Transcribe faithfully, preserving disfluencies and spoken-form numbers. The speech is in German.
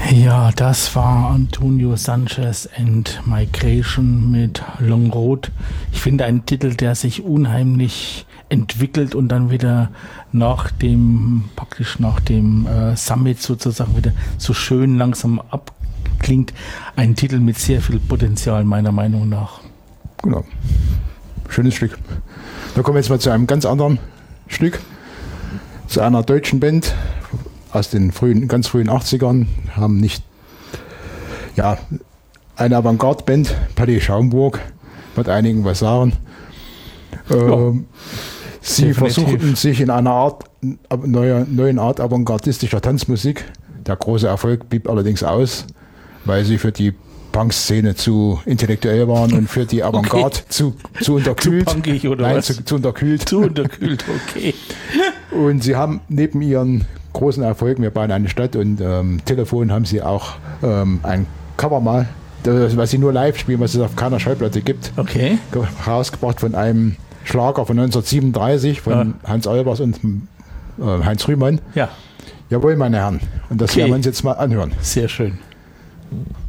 Ja, das war Antonio Sanchez and Migration mit Long Road. Ich finde einen Titel, der sich unheimlich entwickelt und dann wieder nach dem, praktisch nach dem äh, Summit sozusagen wieder so schön langsam abklingt. Ein Titel mit sehr viel Potenzial meiner Meinung nach. Genau. Schönes Stück. Da kommen wir jetzt mal zu einem ganz anderen Stück. Zu einer deutschen Band aus den frühen, ganz frühen achtzigern, haben nicht, ja, eine Avantgarde-Band, Palais Schaumburg, wird einigen was sagen. Ähm, sie definitiv. versuchten sich in einer Art, neue, neuen Art avantgardistischer Tanzmusik. Der große Erfolg blieb allerdings aus, weil sie für die Punk-Szene zu intellektuell waren und für die Avantgarde okay. zu, zu unterkühlt. Zu punkig oder Nein, was? zu, zu unterkühlt. Zu unterkühlt, okay. Und sie haben neben ihren großen Erfolgen, wir bauen eine Stadt und ähm, Telefon, haben sie auch ähm, ein Cover mal, das, was sie nur live spielen, was es auf keiner Schallplatte gibt, okay. rausgebracht von einem Schlager von neunzehnhundertsiebenunddreißig von ja. Hans Albers und äh, Heinz Rühmann. Ja. Jawohl, meine Herren. Und das okay. werden wir uns jetzt mal anhören. Sehr schön.